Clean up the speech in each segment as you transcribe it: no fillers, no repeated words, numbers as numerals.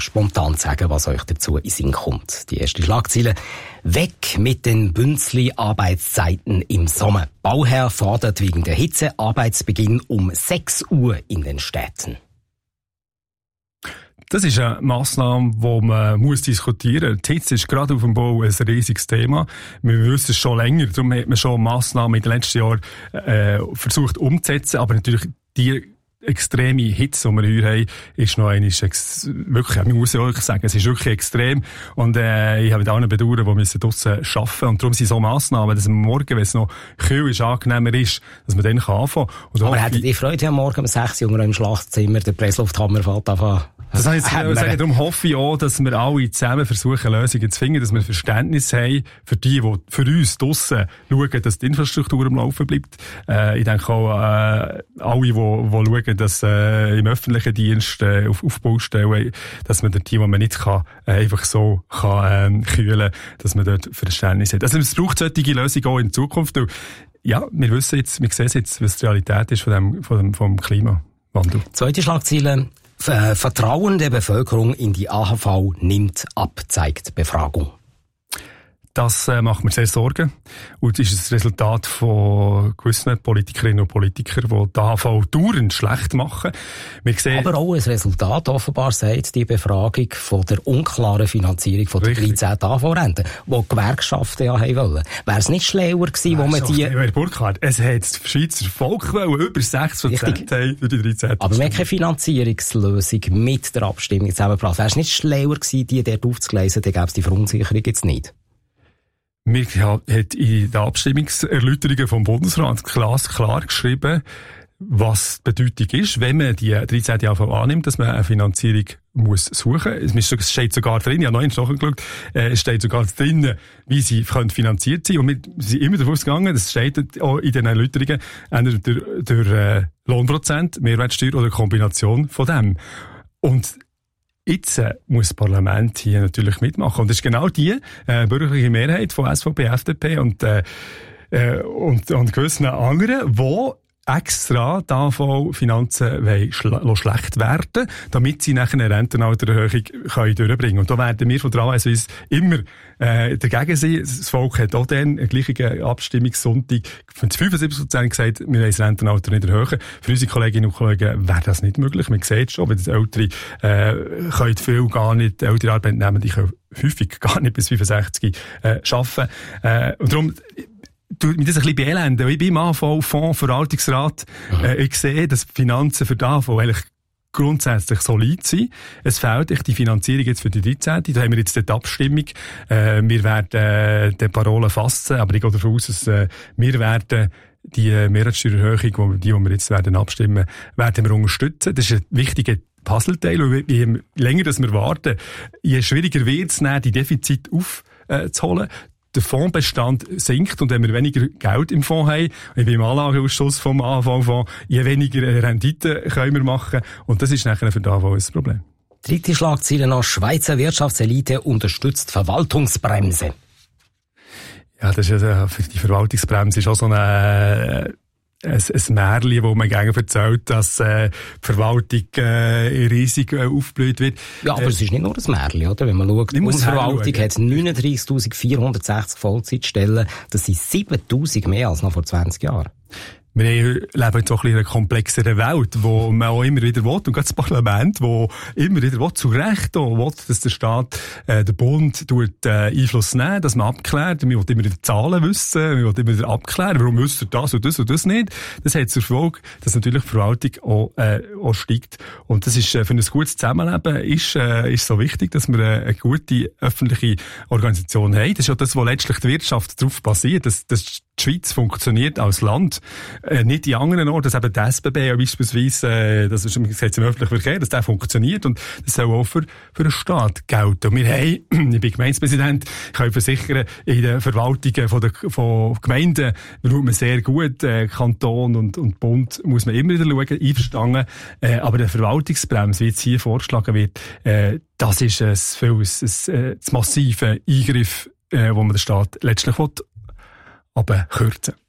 spontan sagen, was euch dazu in den Sinn kommt. Die erste Schlagzeile: Weg mit den Bünzli-Arbeitszeiten im Sommer. Bauherr fordert wegen der Hitze Arbeitsbeginn um 6 Uhr in den Städten. Das ist eine Massnahme, die man diskutieren muss. Die Hitze ist gerade auf dem Bau ein riesiges Thema. Wir wissen es schon länger. Darum hat man schon Massnahmen in den letzten Jahren versucht umzusetzen. Aber natürlich die extreme Hitze, die wir hier haben, ist noch einmal wirklich, man muss ja auch sagen, es ist wirklich extrem. Und ich habe mit allen Bedauern, die müssen draussen arbeiten. Und darum sind so Massnahmen, dass am Morgen, wenn es noch kühl ist, angenehmer ist, dass man dann anfangen kann. Aber hättet ihr Freude am Morgen um 6 Uhr im Schlafzimmer, der Presslufthammer fällt anfangen? Das heisst, darum hoffe ich auch, dass wir alle zusammen versuchen, Lösungen zu finden, dass wir Verständnis haben für die für uns draussen schauen, dass die Infrastruktur am Laufen bleibt. Ich denke auch, alle, die schauen, dass im öffentlichen Dienst auf Baustellen, dass man dort die, wo man nicht kann, einfach so kühlen, dass man dort Verständnis hat. Also es braucht solche Lösungen auch in Zukunft. Und ja, wir sehen jetzt, was die Realität ist vom Klimawandel. Zweite Schlagzeile: Vertrauen der Bevölkerung in die AHV nimmt ab, zeigt Befragung. Das macht mir sehr Sorgen. Und das ist das Resultat von gewissen Politikerinnen und Politikern, die die AHV dauernd schlecht machen. Wir sehen aber auch ein Resultat, offenbar, sagt die Befragung von der unklaren Finanzierung von der 13. AHV-Rente, die Gewerkschaften ja haben wollen. Wäre es nicht schlauer gewesen, wo man die... Herr Burkhardt, es hat das Schweizer Volk wollen, über 6% haben für die 13. Aber wir haben keine Finanzierungslösung mit der Abstimmung zusammengebracht. Wäre es nicht schlauer gewesen, die dort aufzugleisen, dann gäbe es die Verunsicherung jetzt nicht? Wir haben in den Abstimmungserläuterungen vom Bundesrat klar geschrieben, was die Bedeutung ist, wenn man die 13. AHV annimmt, dass man eine Finanzierung muss suchen. Es steht sogar drin, ich habe noch eins nachgeschaut, es steht sogar drin, wie sie finanziert sein können. Und wir sind immer davon ausgegangen, das steht auch in den Erläuterungen, entweder durch Lohnprozent, Mehrwertsteuer oder Kombination von dem. Und jetzt muss das Parlament hier natürlich mitmachen. Und das ist genau die bürgerliche Mehrheit von SVP, FDP und gewissen anderen, die extra davon Finanzen schlecht werden, damit sie nachher eine Rentenaltererhöhung durchbringen können. Und da werden wir von der AWS immer dagegen sein. Das Volk hat auch dann einen gleichen Abstimmungssonntag von 75% gesagt, wir wollen das Rentenalter nicht erhöhen. Für unsere Kolleginnen und Kollegen wäre das nicht möglich. Man sieht schon, wenn das Ältere können viel gar nicht, ältere Arbeitnehmende können häufig gar nicht bis 65 arbeiten. Und darum tut mich das ein bisschen beelenden. Ich bin im AHV-Fonds Verwaltungsrat. Ich sehe, dass die Finanzen für die AHV eigentlich grundsätzlich solid sind. Es fehlt echt die Finanzierung jetzt für die 13. Da haben wir jetzt die Abstimmung. Wir werden die Parolen fassen, aber ich gehe davon aus, dass wir werden die Mehrwertsteuererhöhung, die wir jetzt werden abstimmen, werden wir unterstützen. Das ist ein wichtiger Puzzleteil. Und je länger dass wir warten, je schwieriger wird es, die Defizite aufzuholen. Der Fondsbestand sinkt und wenn wir weniger Geld im Fonds haben, wie beim Anlageausschuss vom AHV-Fonds, je weniger Rendite können wir machen und das ist nachher für die AHV ein Problem. Dritte Schlagzeile noch: Schweizer Wirtschaftselite unterstützt Verwaltungsbremse. Ja, das ist die Verwaltungsbremse ist auch so ein Märchen, wo man gerne erzählt, dass die Verwaltung riesig aufgeblüht wird. Ja, aber es ist nicht nur ein Märchen, oder? Wenn man schaut, die Bundesverwaltung hat 39.460 Vollzeitstellen. Das sind 7.000 mehr als noch vor 20 Jahren. Wir leben jetzt auch in einer komplexeren Welt, wo man auch immer wieder will, und gerade das Parlament, wo immer wieder will, zu Recht auch will, dass der Staat, der Bund, Einfluss nehmen, dass man abklärt. Wir wollen immer wieder Zahlen wissen, wir wollen immer wieder abklären, warum wisst ihr das und das nicht. Das hat zur Folge, dass natürlich die Verwaltung auch steigt. Und das ist, für ein gutes Zusammenleben ist so wichtig, dass wir eine gute öffentliche Organisation haben. Das ist ja das, wo letztlich die Wirtschaft darauf basiert, dass die Schweiz funktioniert als Land. Nicht in anderen Orten, dass eben die SBB beispielsweise, das ist im öffentlichen Verkehr, dass der funktioniert und das soll auch für den Staat gelten. Und wir haben, ich bin Gemeindepräsident, ich kann versichern, in den Verwaltungen von Gemeinden schaut man sehr gut, Kanton und Bund muss man immer wieder schauen, einverstanden, aber der Verwaltungsbremse, wie jetzt hier vorgeschlagen wird, das ist ein massiver Eingriff, wo man den Staat letztlich will, aber kürzen.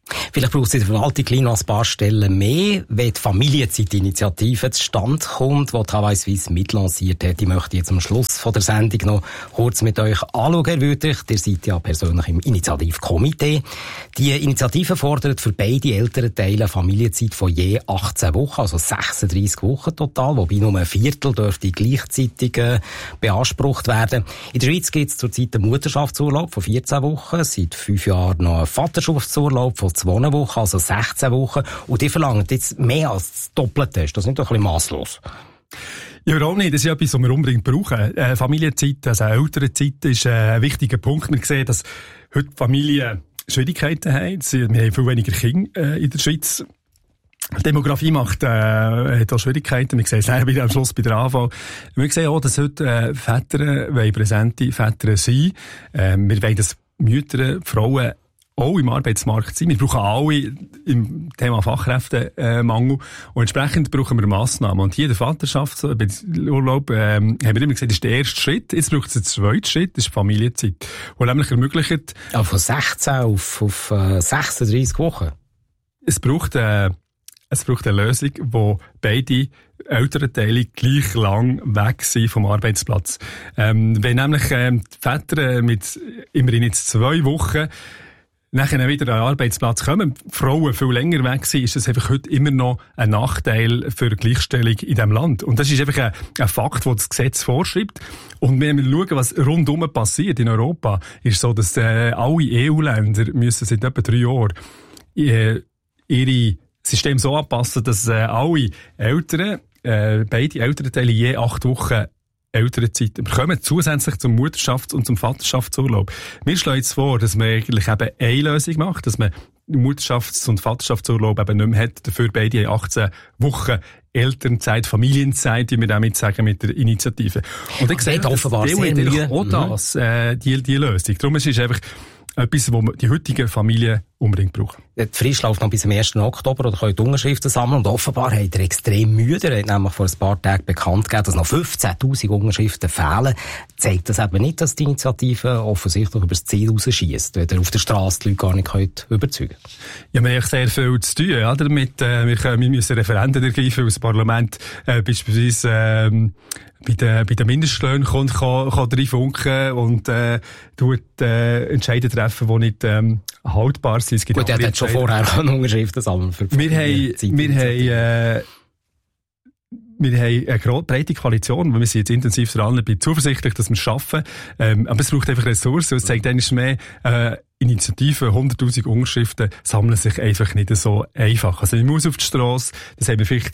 Vielleicht braucht es in der Verwaltung noch ein paar Stellen mehr, wenn die Familienzeitinitiative zustande kommt, die Travail-Suisse mitlanciert hat. Ich möchte jetzt am Schluss von der Sendung noch kurz mit euch anschauen, Herr Wüthrich. Ihr seid ja persönlich im Initiativkomitee. Die Initiative fordert für beide Elternteile eine Familienzeit von je 18 Wochen, also 36 Wochen total, wobei nur ein Viertel dürfte gleichzeitig beansprucht werden. In der Schweiz gibt es zurzeit einen Mutterschaftsurlaub von 14 Wochen, seit 5 Jahren noch einen Vaterschaftsurlaub von 2 Wochen, also 16 Wochen. Und die verlangen jetzt mehr als das Doppelte. Ist das nicht ein bisschen masslos? Ja, warum nicht? Das ist ja etwas, was wir unbedingt brauchen. Familienzeit, also Elternzeit, ist ein wichtiger Punkt. Wir sehen, dass heute Familien Schwierigkeiten haben. Wir haben viel weniger Kinder in der Schweiz. Die Demografie hat auch Schwierigkeiten. Wir sehen es wieder am Schluss bei der AV. Wir sehen auch, dass heute Väter präsente Väter sein. Wir wollen, dass Mütter, Frauen auch im Arbeitsmarkt sind. Wir brauchen alle im Thema Fachkräftemangel. Und entsprechend brauchen wir Massnahmen. Und hier der Vaterschaftsurlaub, haben wir immer gesagt, ist der erste Schritt. Jetzt braucht es einen zweiten Schritt, das ist die Familienzeit. Die nämlich ermöglicht... Ja, von 16 auf 36 Wochen. Es braucht eine Lösung, wo beide Elternteile gleich lang weg sind vom Arbeitsplatz. Wenn nämlich die Väter mit immerhin jetzt 2 Wochen nachher wieder an den Arbeitsplatz kommen, Frauen viel länger weg sind, ist das einfach heute immer noch ein Nachteil für Gleichstellung in diesem Land. Und das ist einfach ein Fakt, den das Gesetz vorschreibt. Und wenn wir schauen, was rundum passiert in Europa, ist so, dass alle EU-Länder müssen seit etwa 3 Jahren ihre System so anpassen, dass alle Eltern, beide Elternteile je 8 Wochen Elternzeit bekommen, zusätzlich zum Mutterschafts- und zum Vaterschaftsurlaub. Wir schlagen jetzt vor, dass man eigentlich eben eine Lösung macht, dass man Mutterschafts- und Vaterschaftsurlaub eben nicht mehr hat, dafür beide 18 Wochen Elternzeit, Familienzeit, wie wir damit sagen, mit der Initiative. Und ich sehe offenbar auch das, die Lösung. Darum ist es einfach etwas, was die heutigen Familien unbedingt brauchen. Die Frist läuft noch bis zum 1. Oktober oder können die Unterschriften sammeln. Und offenbar hat er extrem müde. Er hat nämlich vor ein paar Tagen bekannt gegeben, dass noch 15.000 Unterschriften fehlen. Zeigt das eben nicht, dass die Initiative offensichtlich über das Ziel rausschiesst, wenn er auf der Straße die Leute gar nicht überzeugen könnt? Ja, wir haben sehr viel zu tun, ja, damit. Wir müssen Referenden ergreifen, weil das Parlament beispielsweise bei den Mindestlöhnen kann reinfunken und Entscheide treffen, die nicht haltbar sind. Gut, er hat schon vorher Unterschriften sammeln. Wir haben eine breite Koalition, wir sind jetzt intensiv dran, ich bin zuversichtlich, dass wir es schaffen. Aber es braucht einfach Ressourcen. Es zeigt eigentlich mehr, Initiativen, 100.000 Unterschriften sammeln sich einfach nicht so einfach. Also, man muss auf die Strasse, das haben wir vielleicht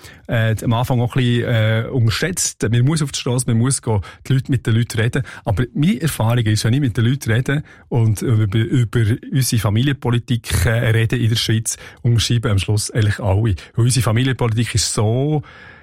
am Anfang auch ein bisschen unterschätzt. Man muss auf die Strasse, man muss mit den Leuten reden. Aber meine Erfahrung ist, wenn ich mit den Leuten rede und über unsere Familienpolitik rede in der Schweiz, unterschreiben am Schluss eigentlich alle. Weil unsere Familienpolitik ist so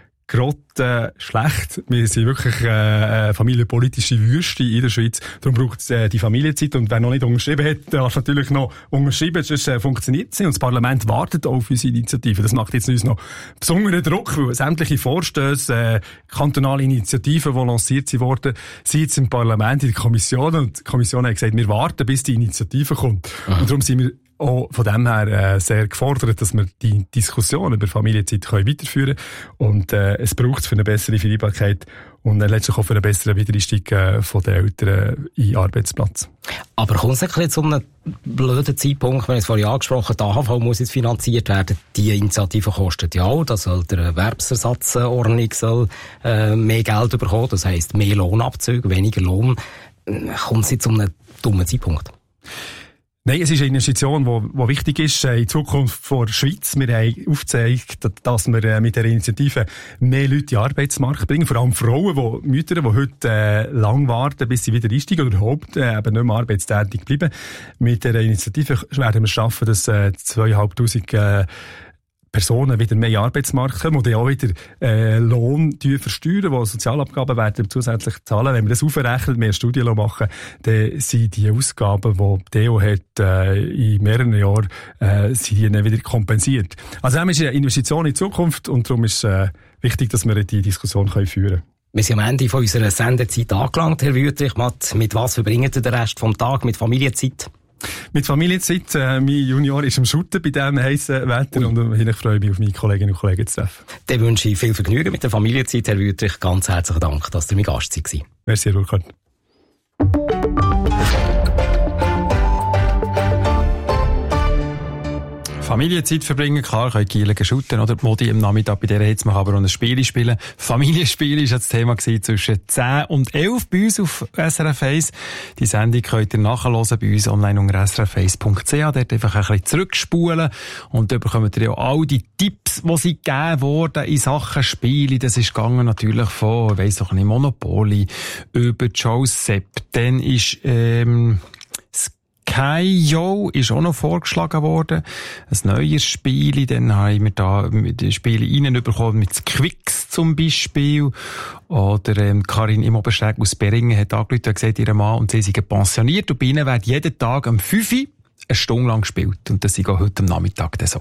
gerade schlecht. Wir sind wirklich familienpolitische Wüste in der Schweiz. Darum braucht es die Familienzeit. Und wer noch nicht unterschrieben hat, darf natürlich noch unterschreiben, sonst funktioniert es nicht. Und das Parlament wartet auf unsere Initiative. Das macht jetzt uns noch besonderen Druck, weil sämtliche Vorstöße, kantonale Initiativen, die lanciert wurden, sind jetzt im Parlament, in der Kommission. Und die Kommission hat gesagt, wir warten, bis die Initiative kommt. Aha. Und darum sind wir auch von dem her sehr gefordert, dass wir die Diskussion über Familienzeit weiterführen können. Und es braucht es für eine bessere Vereinbarkeit und letztlich auch für einen besseren Wiedereinstieg von den Eltern in den Arbeitsplatz. Aber kommt es ein bisschen zu einem blöden Zeitpunkt, wenn es vorhin angesprochen, die AHV muss jetzt finanziert werden, die Initiative kostet ja auch, dass halt der Erwerbsersatzordnung soll mehr Geld bekommen, das heisst mehr Lohnabzüge, weniger Lohn. Kommt es jetzt zu einem dummen Zeitpunkt? Nein, es ist eine Investition, die wichtig ist in die Zukunft der Schweiz. Wir haben aufgezeigt, dass wir mit der Initiative mehr Leute in den Arbeitsmarkt bringen, vor allem Frauen, Mütter, die heute lang warten, bis sie wieder einsteigen oder überhaupt eben nicht mehr arbeitstätig bleiben. Mit der Initiative werden wir schaffen, dass 2'500 Personen wieder mehr in den Arbeitsmarkt kommen und auch wieder Lohn versteuern, wo Sozialabgaben werden zusätzlich zahlen. Wenn wir das aufrechnen, mehr Studien machen, dann sind die Ausgaben, die die EU hat, in mehreren Jahren, sind die dann wieder kompensiert. Also das ist eine Investition in die Zukunft und darum ist es wichtig, dass wir die Diskussion führen können. Wir sind am Ende von unserer Sendezeit angelangt, Herr Wüthrich. Mit was verbringen Sie den Rest vom Tag? Mit Familienzeit? Mit Familienzeit, mein Junior ist am Shooten bei diesem heissen Wetter und ich freue mich auf meine Kolleginnen und Kollegen zu treffen. Dann wünsche ich viel Vergnügen mit der Familienzeit, Herr Wüthrich. Ganz herzlichen Dank, dass ihr mein Gast war. Merci, Herr Burkhardt. Familienzeit verbringen, klar, können Kielen shooten oder die Modi am Nachmittag bei der Hitze machen, aber auch ein Spiel spielen. Familienspiel war das Thema zwischen 10 und 11 bei uns auf SRF 1. Die Sendung könnt ihr nachhören bei uns online unter srf1.ch. Dort einfach ein bisschen zurückspulen und da bekommt ihr ja all die Tipps, die sie gegeben wurden in Sachen Spiele. Das ist gegangen natürlich von, ich weiss doch nicht, Monopoly über Joe Sepp. Dann ist, Sky-Yo ist auch noch vorgeschlagen worden. Ein neues Spiel. Dann haben wir da Spiele reinbekommen mit Quicks zum Beispiel. Oder Karin Immobersteg aus Beringen hat angerufen und gesagt, ihr Mann und sie sind pensioniert. Und bei ihnen wird jeden Tag um 5 Uhr eine Stunde lang gespielt. Und das ist auch heute am Nachmittag so.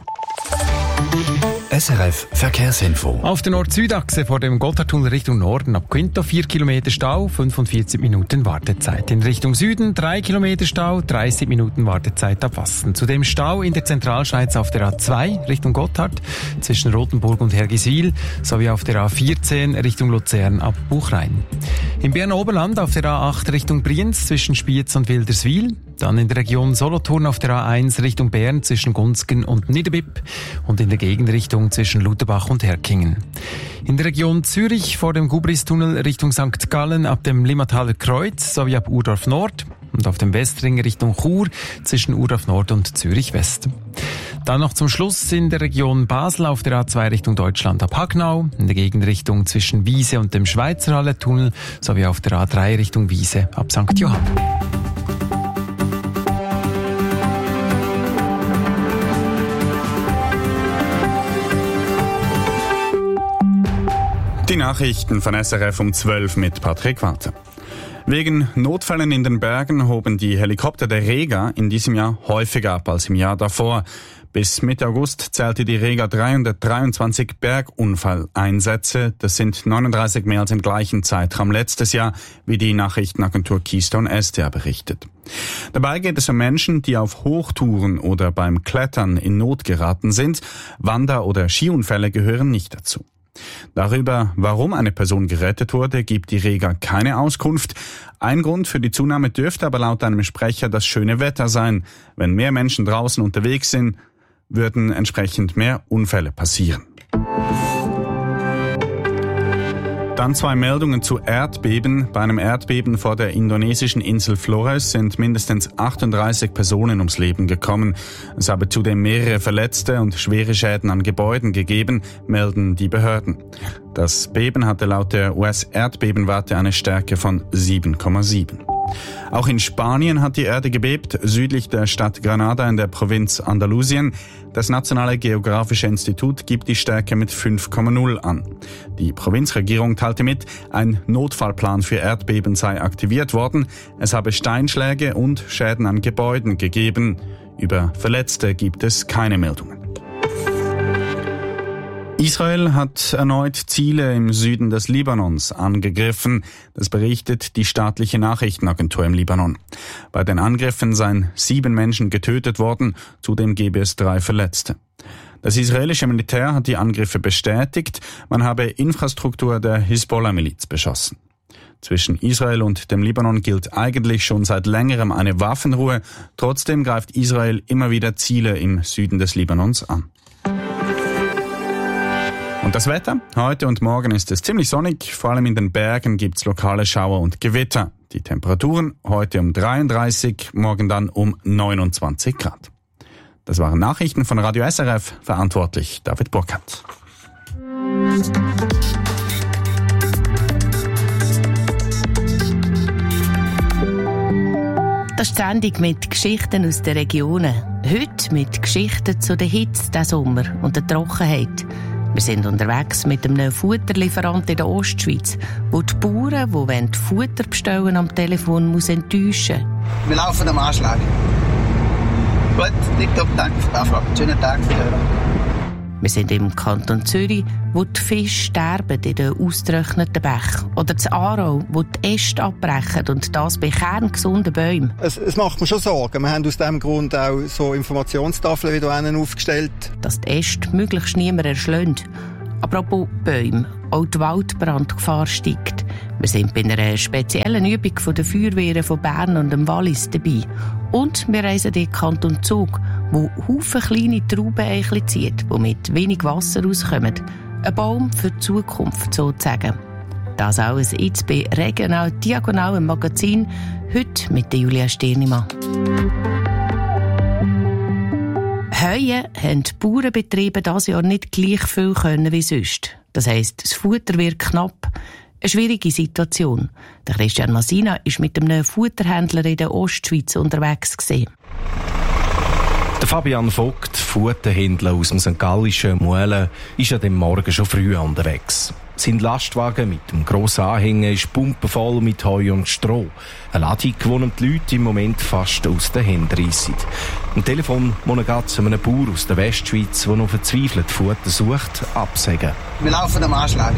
SRF Verkehrsinfo. Auf der Nord-Süd-Achse vor dem Gotthardtunnel Richtung Norden ab Quinto 4 Kilometer Stau, 45 Minuten Wartezeit. In Richtung Süden 3 Kilometer Stau, 30 Minuten Wartezeit ab Wassen. Zudem Stau in der Zentralschweiz auf der A2 Richtung Gotthard zwischen Rothenburg und Hergiswil sowie auf der A14 Richtung Luzern ab Buchrein. Im Berner Oberland auf der A8 Richtung Brienz zwischen Spiez und Wilderswil. Dann in der Region Solothurn auf der A1 Richtung Bern zwischen Gunzgen und Niederbipp und in der Gegenrichtung zwischen Lutherbach und Herkingen. In der Region Zürich vor dem Gubristunnel Richtung St. Gallen ab dem Limmataler Kreuz sowie ab Urdorf Nord und auf dem Westring Richtung Chur zwischen Urdorf Nord und Zürich West. Dann noch zum Schluss in der Region Basel auf der A2 Richtung Deutschland ab Hagnau, in der Gegenrichtung zwischen Wiese und dem Schweizer Hallentunnel sowie auf der A3 Richtung Wiese ab St. Johann. Die Nachrichten von SRF um 12 mit Patrick Walter. Wegen Notfällen in den Bergen hoben die Helikopter der Rega in diesem Jahr häufiger ab als im Jahr davor. Bis Mitte August zählte die Rega 323 Bergunfalleinsätze. Das sind 39 mehr als im gleichen Zeitraum letztes Jahr, wie die Nachrichtenagentur Keystone SDA berichtet. Dabei geht es um Menschen, die auf Hochtouren oder beim Klettern in Not geraten sind. Wander- oder Skiunfälle gehören nicht dazu. Darüber, warum eine Person gerettet wurde, gibt die Rega keine Auskunft. Ein Grund für die Zunahme dürfte aber laut einem Sprecher das schöne Wetter sein. Wenn mehr Menschen draußen unterwegs sind, würden entsprechend mehr Unfälle passieren. Dann 2 Meldungen zu Erdbeben. Bei einem Erdbeben vor der indonesischen Insel Flores sind mindestens 38 Personen ums Leben gekommen. Es habe zudem mehrere Verletzte und schwere Schäden an Gebäuden gegeben, melden die Behörden. Das Beben hatte laut der US-Erdbebenwarte eine Stärke von 7,7. Auch in Spanien hat die Erde gebebt, südlich der Stadt Granada in der Provinz Andalusien. Das Nationale Geographische Institut gibt die Stärke mit 5,0 an. Die Provinzregierung teilte mit, ein Notfallplan für Erdbeben sei aktiviert worden. Es habe Steinschläge und Schäden an Gebäuden gegeben. Über Verletzte gibt es keine Meldungen. Israel hat erneut Ziele im Süden des Libanons angegriffen. Das berichtet die staatliche Nachrichtenagentur im Libanon. Bei den Angriffen seien 7 Menschen getötet worden, zudem gebe es 3 Verletzte. Das israelische Militär hat die Angriffe bestätigt, man habe Infrastruktur der Hisbollah-Miliz beschossen. Zwischen Israel und dem Libanon gilt eigentlich schon seit längerem eine Waffenruhe. Trotzdem greift Israel immer wieder Ziele im Süden des Libanons an. Und das Wetter? Heute und morgen ist es ziemlich sonnig, vor allem in den Bergen gibt's lokale Schauer und Gewitter. Die Temperaturen heute um 33, morgen dann um 29 Grad. Das waren Nachrichten von Radio SRF, verantwortlich David Burkhardt. Das ist die Sendung mit Geschichten aus den Regionen. Heute mit Geschichten zu der Hitze diesen Sommer und der Trockenheit. Wir sind unterwegs mit einem Futterlieferanten in der Ostschweiz, wo die Bauern, die Futter bestellen am Telefon, muss enttäuschen. Wir laufen am Anschlag. Gut, TikTok, danke für die Anfrage. Schönen Tag für euch. Wir sind im Kanton Zürich, wo die Fische sterben in den ausgetrockneten Bächen. Oder in Aarau, wo die Äste abbrechen und das bei kerngesunden Bäumen. Es macht mir schon Sorgen. Wir haben aus diesem Grund auch so Informationstafeln wieder aufgestellt. Dass die Äste möglichst niemand erschlägt. Apropos Bäume, auch die Waldbrandgefahr steigt. Wir sind bei einer speziellen Übung von der Feuerwehren von Bern und dem Wallis dabei. Und wir reisen in den Kanton Zug, wo Haufen kleine Traubeneichli zieht, die mit wenig Wasser auskommen. Ein Baum für die Zukunft sozusagen. Das alles jetzt bei Regional Diagonal im Magazin, heute mit der Julia Stirnimann. Heuer haben die Bauernbetriebe dieses Jahr nicht gleich viel können wie sonst. Das heisst, das Futter wird knapp. Eine schwierige Situation. Der Christian Masina war mit einem Futterhändler in der Ostschweiz unterwegs gewesen. Der Fabian Vogt, Futterhändler aus dem St. Gallischen Muelen, ist an dem Morgen schon früh unterwegs. Sein Lastwagen mit dem grossen Anhänger ist pumpenvoll mit Heu und Stroh. Eine Ladung, die die Leute im Moment fast aus den Händen reissen. Am Telefon muss er gerade zu einem Bauer aus der Westschweiz, der noch verzweifelt Futter sucht, absagen. Wir laufen am Anschlag.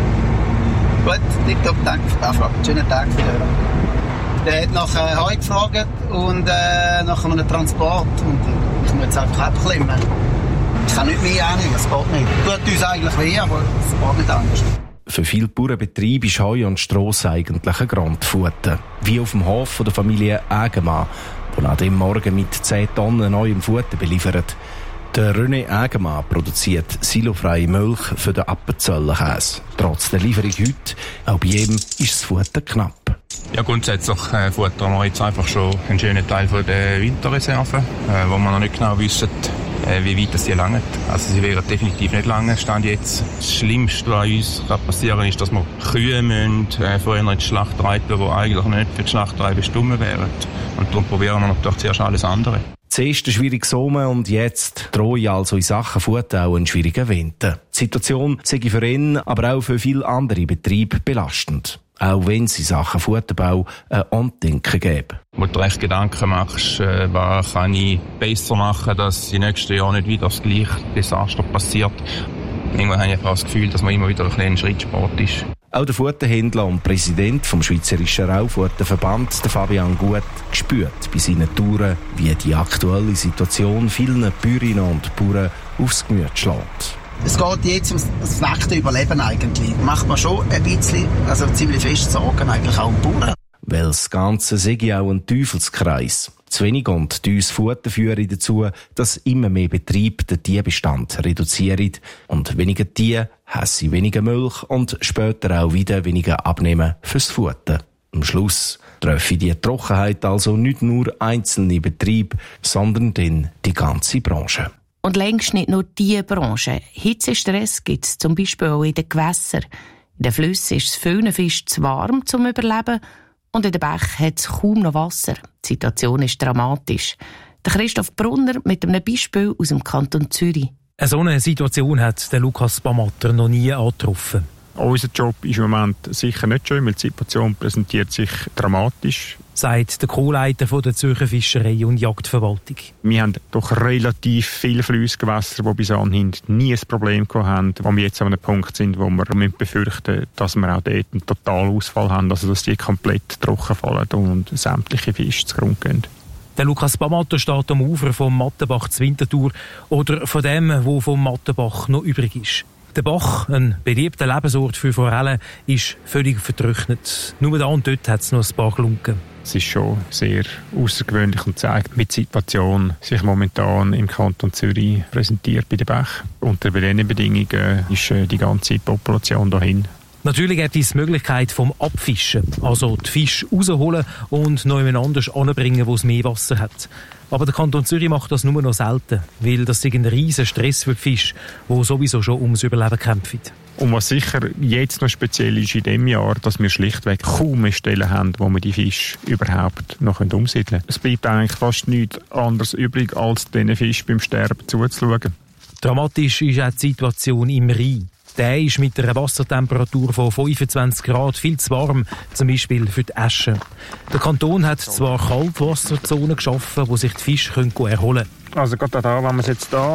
Gut, tipptopp, danke für die Anfrage. Schönen Tag für dich. Der hat nach Heu gefragt und nach einem Transport. Und ich muss jetzt einfach abklemmen. Ich kann nicht mehr annehmen, es geht nicht. Tut uns eigentlich weh, aber es geht nicht anders. Für viele Bauernbetriebe ist Heu und Stroh eigentlich ein Grundfutter. Wie auf dem Hof der Familie Ägemann, die an dem Morgen mit 10 Tonnen neuem Futter beliefert. Der René Ägemann produziert silofreie Milch für den Appenzellerkäse. Trotz der Lieferung heute, auch bei ihm ist das Futter knapp. Ja, grundsätzlich futtern wir jetzt einfach schon einen schönen Teil von der Winterreserven, wo wir noch nicht genau wissen, wie weit sie langen. Also sie werden definitiv nicht lange, stand jetzt. Das Schlimmste, was uns passieren kann, ist, dass wir Kühe vorher in die Schlacht reiten, die eigentlich nicht für die Schlachterei bestimmt wären. Und darum probieren wir natürlich zuerst alles andere. Zuerst ein schwieriger Sommer und jetzt drohe also in Sachen Futter auch ein schwieriger Winter. Die Situation sei für ihn, aber auch für viele andere Betriebe belastend. Auch wenn es in Sachen Futterbau ein Andenken gäbe. Wo du recht Gedanken machst, was kann ich besser machen, dass in den nächsten Jahren nicht wieder das gleiche Desaster passiert. Irgendwann habe ich einfach das Gefühl, dass man immer wieder ein kleiner Schrittsport ist. Auch der Futterhändler und Präsident vom Schweizerischen Raufutterverband, der Fabian Gut, spürt bei seinen Touren, wie die aktuelle Situation vielen Bäuerinnen und Bauern aufs Gemüt schlägt. Es geht jetzt um das nackte Überleben eigentlich. Macht man schon ein bisschen, also ziemlich fest Sorgen eigentlich auch um die Bauern. Weil das Ganze sei auch ein Teufelskreis. Zu wenig und teures Futter führen dazu, dass immer mehr Betriebe den Tierbestand reduzieren. Und weniger Tiere heissen weniger Milch und später auch wieder weniger Abnehmen fürs Futter. Am Schluss treffe die Trockenheit also nicht nur einzelne Betriebe, sondern dann die ganze Branche. Und längst nicht nur diese Branche. Hitzestress gibt es zum Beispiel auch in den Gewässern. In den Flüssen ist es vielen Fischen zu warm zum Überleben und in den Bächen hat es kaum noch Wasser. Die Situation ist dramatisch. Der Christoph Brunner mit einem Beispiel aus dem Kanton Zürich. So eine Situation hat der Lukas Bamatter noch nie angetroffen. Unser Job ist im Moment sicher nicht schön, weil die Situation präsentiert sich dramatisch. Sagt der Co-Leiter der Zürcher Fischerei- und Jagdverwaltung. Wir haben doch relativ viele Flussgewässer, die bis anhin nie ein Problem hatten, wo wir jetzt an einem Punkt sind, wo wir befürchten müssen, dass wir auch dort einen Totalausfall haben, also dass die komplett trocken fallen und sämtliche Fische zugrunde gehen. Der Lukas Bamatter steht am Ufer vom Mattenbach zu Winterthur oder von dem, wo vom Mattenbach noch übrig ist. Der Bach, ein beliebter Lebensort für Forellen, ist völlig vertrocknet. Nur da und dort hat es noch ein paar Glunken. Es ist schon sehr außergewöhnlich und zeigt, wie die Situation sich momentan im Kanton Zürich präsentiert bei den Bächen. Unter diesen Bedingungen ist die ganze Population dahin. Natürlich gibt es die Möglichkeit vom Abfischen, also die Fische rausholen und noch jemand anders anbringen, wo es mehr Wasser hat. Aber der Kanton Zürich macht das nur noch selten, weil das ein riesen Stress für die Fische, die sowieso schon ums Überleben kämpfen. Und was sicher jetzt noch speziell ist in diesem Jahr, dass wir schlichtweg kaum mehr Stellen haben, wo wir die Fische überhaupt noch umsiedeln können. Es bleibt eigentlich fast nichts anderes übrig, als diesen Fischen beim Sterben zuzuschauen. Dramatisch ist auch die Situation im Rhein. Der ist mit einer Wassertemperatur von 25 Grad viel zu warm, zum Beispiel für die Äsche. Der Kanton hat zwar Kaltwasserzonen geschaffen, wo sich die Fische erholen können. Also gerade da, wenn man es jetzt da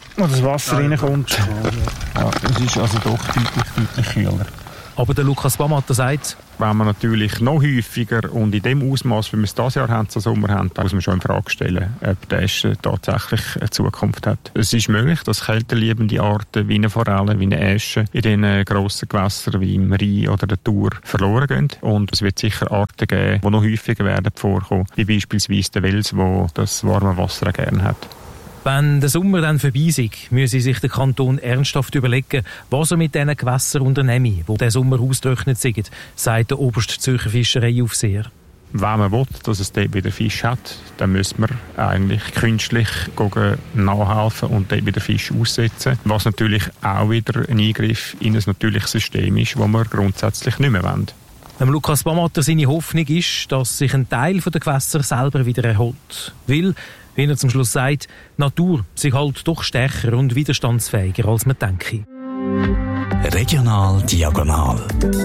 wo das Wasser reinkommt. Ja, es ist also doch deutlich kühler. Aber der Lukas Bamatter sagt, wenn man natürlich noch häufiger und in dem Ausmaß, wie wir es dieses Jahr haben, so Sommer haben, dann muss man schon in Frage stellen, ob der Esch tatsächlich eine Zukunft hat. Es ist möglich, dass kälteliebende Arten wie eine Forelle, wie eine Esche in den grossen Gewässern wie im Rhein oder der Thur verloren gehen. Und es wird sicher Arten geben, die noch häufiger werden vorkommen, wie beispielsweise der Wels, der das warme Wasser gerne hat. wenn der Sommer dann vorbei ist, müsse sich der Kanton ernsthaft überlegen, was er mit diesen Gewässern unternehme, die diesen Sommer ausgetrocknet sind, sagt der Oberstzürcher Fischereiaufseher. Wenn man will, dass es dort wieder Fisch hat, dann müssen wir eigentlich künstlich nachhelfen und dort wieder Fisch aussetzen. Was natürlich auch wieder ein Eingriff in ein natürliches System ist, das wir grundsätzlich nicht mehr wollen. Lukas Bamatter, seine Hoffnung ist, dass sich ein Teil der Gewässer selber wieder erholt. Weil, wie er zum Schluss sagt, die Natur sich halt doch stärker und widerstandsfähiger, als man denke. Regional Diagonal.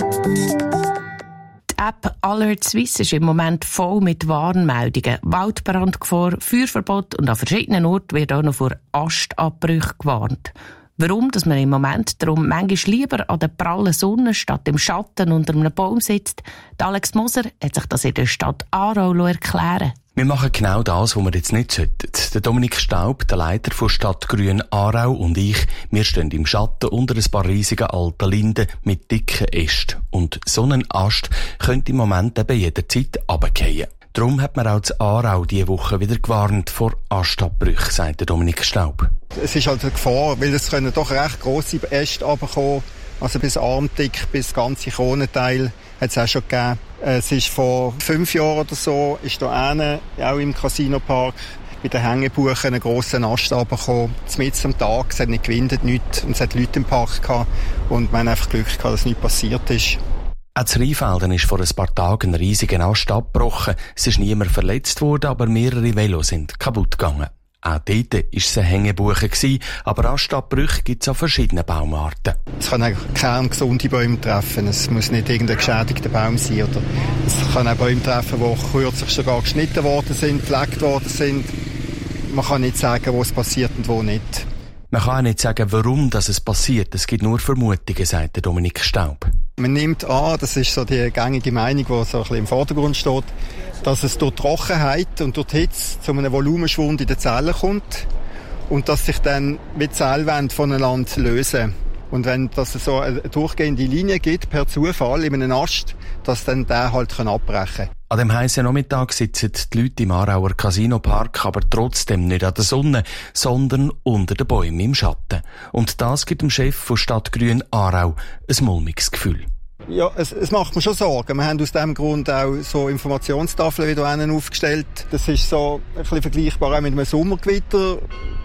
Die App Alert Swiss ist im Moment voll mit Warnmeldungen. Waldbrandgefahr, Feuerverbot und an verschiedenen Orten wird auch noch vor Astabbrüchen gewarnt. Warum? Dass man im Moment darum manchmal lieber an der prallen Sonne statt im Schatten unter einem Baum sitzt. Alex Moser hat sich das in der Stadt Aarau erklären. Wir machen genau das, was wir jetzt nicht sollten. Der Dominik Staub, der Leiter von Stadtgrün Aarau und ich, wir stehen im Schatten unter ein paar riesigen alten Linden mit dicken Ästen. Und so ein Ast könnte im Moment eben jederzeit runterfallen. Darum hat man auch in Aarau diese Woche wieder gewarnt vor Astabbrüchen, sagt der Dominik Staub. Es ist halt eine Gefahr, weil es können doch recht grosse Äste runterkommen. Also bis armdick, bis ganze Kronenteil hat es auch schon gegeben. Es ist vor 5 Jahren oder so, ist da hinten, auch im Casinopark, bei den Hängebuchen ein grosser Ast runtergekommen. Mitten am Tag, es hat nicht gewindet, nichts, und es hat Leute im Park gehabt. Und wir haben einfach Glück gehabt, dass nichts passiert ist. Auch in Rheinfelden ist vor ein paar Tagen ein riesiger Ast abgebrochen. Es ist niemand verletzt worden, aber mehrere Velos sind kaputt gegangen. Auch dort war es eine Hängebuche, aber Astabbrüche gibt es an verschiedenen Baumarten. Es kann auch kerngesunde Bäume treffen. Es muss nicht irgendein geschädigter Baum sein. Oder es kann auch Bäume treffen, die kürzlich sogar geschnitten worden sind, gepflegt worden sind. Man kann nicht sagen, wo es passiert und wo nicht. Man kann auch nicht sagen, warum es passiert. Es gibt nur Vermutungen, sagt der Dominik Staub. Man nimmt an, das ist so die gängige Meinung, die so ein bisschen im Vordergrund steht, dass es durch Trockenheit und durch die Hitze zu einem Volumenschwund in den Zellen kommt und dass sich dann wie die Zellwände voneinander lösen. Und wenn das so eine durchgehende Linie gibt, per Zufall in einem Ast, dass dann der halt abbrechen kann. An dem heissen Nachmittag sitzen die Leute im Aarauer Casinopark aber trotzdem nicht an der Sonne, sondern unter den Bäumen im Schatten. Und das gibt dem Chef von Stadtgrün Aarau ein mulmiges Gefühl. Ja, es macht mir schon Sorgen. Wir haben aus diesem Grund auch so Informationstafeln wieder aufgestellt. Das ist so ein bisschen vergleichbar auch mit einem Sommergewitter.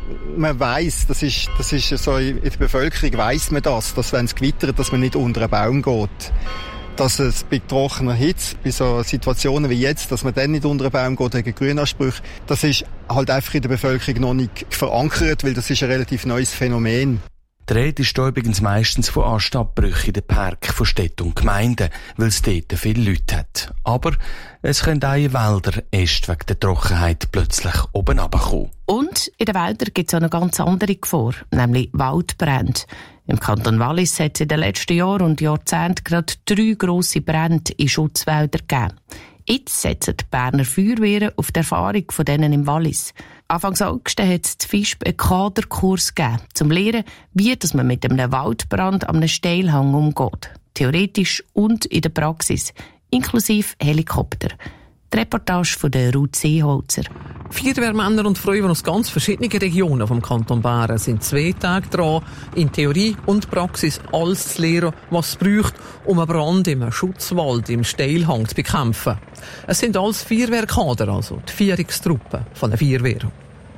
Man weiss, das ist so in der Bevölkerung weiss man das, dass wenn es gewittert, dass man nicht unter einen Baum geht. Dass es bei trockener Hitze, bei so Situationen wie jetzt, dass man dann nicht unter einen Baum geht wegen Grünansprüche, das ist halt einfach in der Bevölkerung noch nicht verankert, weil das ist ein relativ neues Phänomen. Die Rede ist übrigens meistens von Astabbrüchen in den Parken von Städten und Gemeinden, weil es dort viele Leute hat. Aber es können auch in Wäldern erst wegen der Trockenheit plötzlich oben runterkommen. Und in den Wäldern gibt es auch eine ganz andere Gefahr, nämlich Waldbrände. Im Kanton Wallis hat es in den letzten Jahren und Jahrzehnten gerade 3 grosse Brände in Schutzwäldern gegeben. Jetzt setzen die Berner Feuerwehren auf die Erfahrung von denen im Wallis. Anfang August hat es in FISP einen Kaderkurs gegeben, um zu lernen, wie man mit einem Waldbrand an einem Steilhang umgeht. Theoretisch und in der Praxis, inklusive Helikopter. Die Reportage von der Ruth Seeholzer. Feuerwehrmänner und Frauen aus ganz verschiedenen Regionen vom Kanton Bern sind 2 Tage dran, in Theorie und Praxis alles zu lernen, was es braucht, um einen Brand im Schutzwald im Steilhang zu bekämpfen. Es sind alles Feuerwehrkader, also die Führungstruppen von der Feuerwehr.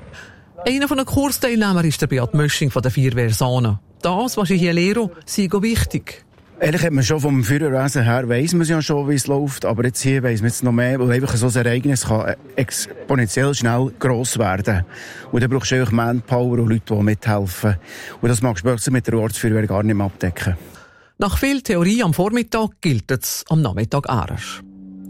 Einer von den Kursteilnehmern ist der Beat Mösching von der Feuerwehr Sahne. Das, was ich hier lehre, sei wichtig. Ehrlich hat man schon vom Feuerwehrwesen her, weiss man ja schon, wie es läuft, aber jetzt hier weiss man jetzt noch mehr, weil einfach so ein Ereignis kann exponentiell schnell gross werden. Und dann brauchst du einfach Manpower und Leute, die mithelfen. Und das magst du plötzlich mit der Ortsfeuerwehr gar nicht mehr abdecken. Nach viel Theorie am Vormittag gilt es am Nachmittag erst.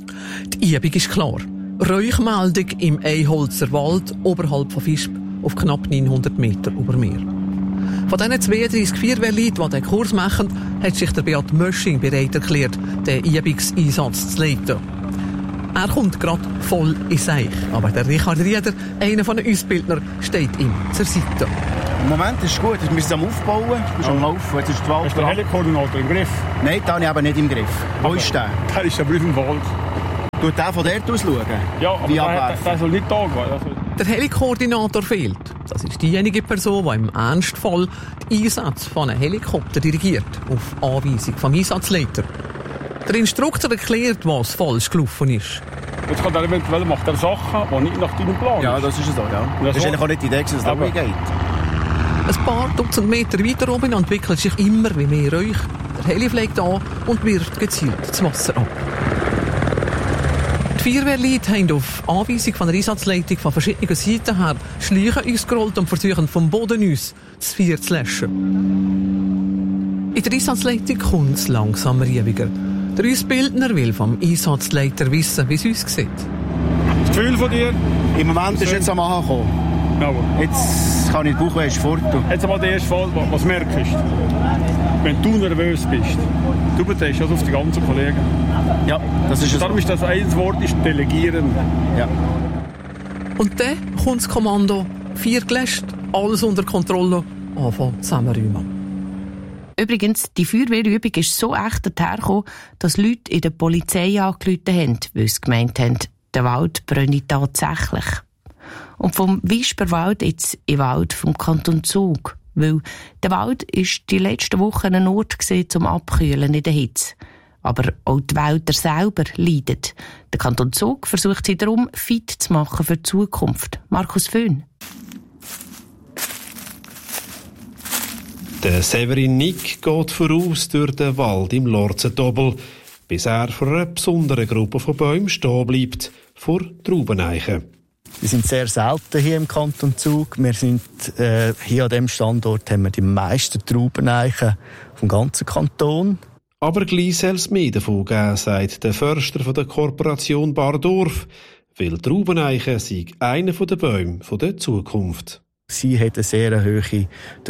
Die Übung ist klar. Räuchmeldung im Eiholzer Wald oberhalb von Visp auf knapp 900 Meter über Meer. Von diesen 32 Feuerwehrleuten, die den Kurs machen, hat sich der Beat Mösching bereit erklärt, den Übungseinsatz zu leiten. Er kommt gerade voll in Seich. Aber der Richard Rieder, einer von den Ausbildnern, steht ihm zur Seite. Im Moment ist es gut, wir sind am Aufbauen, wir sind am Laufen. Jetzt ist die Wald. Hast du den Heli-Koordinator im Griff? Nein, den habe ich aber nicht im Griff. Wo ist der? Der ist aber auf dem Wald. Tut der von dort aus schauen? Ja, aber der soll nicht da gehen. Der Heli-Koordinator fehlt. Das ist diejenige Person, die im Ernstfall den Einsatz von einem Helikopter dirigiert, auf Anweisung vom Einsatzleiter. Der Instruktor erklärt, was falsch gelaufen ist. Jetzt kann er eventuell macht er Sachen, die nicht nach deinem Plan sind. Ja, das ist so, ja. Das ist eigentlich auch nicht die Idee, dass es da geht. Ein paar Dutzend Meter weiter oben entwickelt sich immer wie mehr Räuch. Der Heli fliegt an und wirft gezielt das Wasser ab. Die Feuerwehrleute haben auf Anweisung von der Einsatzleitung von verschiedenen Seiten her Schläuche ausgerollt und versuchen vom Boden aus das Feuer zu löschen. In der Einsatzleitung kommt es langsam ruhiger. Der Ausbildner will vom Einsatzleiter wissen, wie es aussieht. Das Gefühl von dir? Im Moment ist jetzt am Ankommen. Ja. Jetzt kann ich die Bauchwäsche fort. Jetzt einmal der erste Fall, was merkst du? Wenn du nervös bist, du betest das auf die ganzen Kollegen. Ja, das ist es. Darum ist das ein Wort, ist delegieren. Ja. Und dann kommt das Kommando, Feuer gelöscht, alles unter Kontrolle, anfangen zusammenräumen. Übrigens, die Feuerwehrübung ist so echt dahergekommen, dass Leute in der Polizei angerufen haben, weil sie gemeint haben, der Wald brenne tatsächlich. Und vom Wisperwald jetzt in den Wald vom Kanton Zug. Weil der Wald ist die letzten Wochen ein Ort zum Abkühlen in der Hitze. Aber auch die Wälder selber leiden. Der Kanton Zug versucht sie darum fit zu machen für die Zukunft. Markus Föhn. Der Severin Nick geht voraus durch den Wald im Lorzentobel, bis er vor einer besonderen Gruppe von Bäumen stehen bleibt, vor Traubeneichen. Wir sind sehr selten hier im Kanton Zug. Wir sind hier an diesem Standort haben wir die meisten Traubeneichen vom ganzen Kanton. Aber gleich soll es mehr davon geben, sagt der Förster von der Korporation Bardorf, weil Traubeneichen sei einer der Bäume der Zukunft. Sie hat eine sehr hohe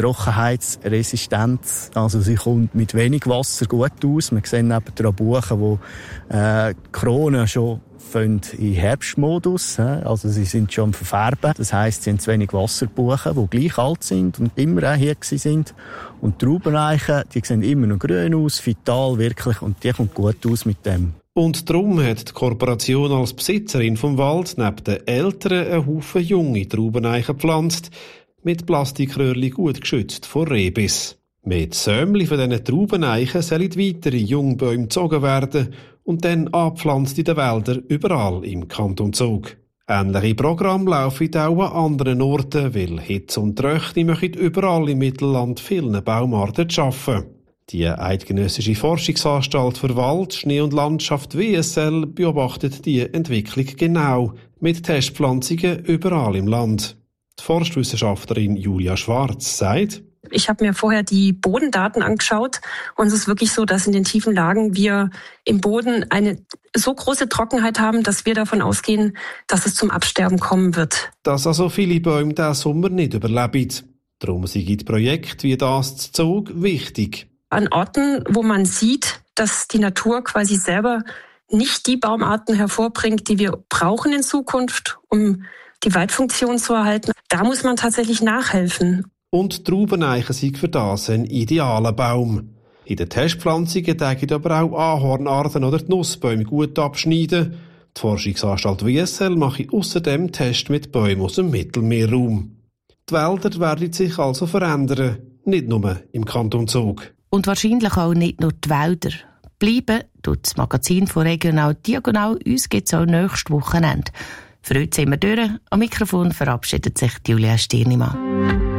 Trockenheitsresistenz. Also sie kommt mit wenig Wasser gut aus. Wir sehen neben der Buche, wo die Kronen schon in Herbstmodus, also sie sind schon am Verfärben. Das heisst, sie haben zu wenig Wasserbuchen, die gleich alt sind und immer auch hier sind. Und die Traubeneichen, die sehen immer noch grün aus, vital wirklich, und die kommt gut aus mit dem. Und darum hat die Kooperation als Besitzerin vom Wald neben den Älteren einen Haufen junge Traubeneichen gepflanzt, mit Plastikröhrchen gut geschützt vor Rehbiss. Mit Sämli von diesen Traubeneichen sollen weitere Jungbäume gezogen werden und dann angepflanzt in den Wäldern überall im Kanton Zug. Ähnliche Programme laufen auch an anderen Orten, weil Hitze und Tröchne möchten überall im Mittelland vielen Baumarten schaffen. Die Eidgenössische Forschungsanstalt für Wald, Schnee und Landschaft WSL beobachtet die Entwicklung genau mit Testpflanzungen überall im Land. Die Forstwissenschaftlerin Julia Schwarz sagt: Ich habe mir vorher die Bodendaten angeschaut und es ist wirklich so, dass in den tiefen Lagen wir im Boden eine so große Trockenheit haben, dass wir davon ausgehen, dass es zum Absterben kommen wird. Dass also viele Bäume diesen Sommer nicht überleben. Darum sind Projekte wie das zu Zug wichtig. An Orten, wo man sieht, dass die Natur quasi selber nicht die Baumarten hervorbringt, die wir brauchen in Zukunft, um die Waldfunktion zu erhalten, da muss man tatsächlich nachhelfen. Und die Traubeneichen sind für das ein idealer Baum. In den Testpflanzungen dürfen aber auch Ahornarten oder die Nussbäume gut abschneiden. Die Forschungsanstalt WSL mache außerdem Tests mit Bäumen aus dem Mittelmeerraum. Die Wälder werden sich also verändern, nicht nur im Kanton Zug. Und wahrscheinlich auch nicht nur die Wälder. Bleiben tut das Magazin von Regional Diagonal. Uns gibt es auch nächstes Wochenende. Für heute sind wir durch. Am Mikrofon verabschiedet sich Julia Stirnimann.